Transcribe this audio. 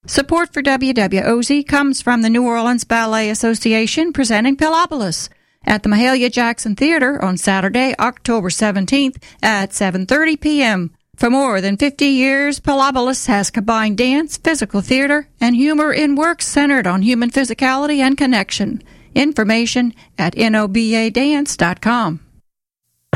Support for WWOZ comes from the New Orleans Ballet Association presenting Pilopolis at the Mahalia Jackson Theater on Saturday, October 17th at 7:30 p.m. For more than 50 years, Pilopolis has combined dance, physical theater, and humor in works centered on human physicality and connection. Information at nobadance.com.